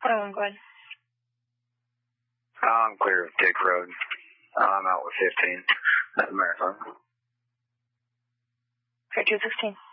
21, go ahead. I'm clear of Dick Road. I'm out with 15 at the marathon. Okay, 216.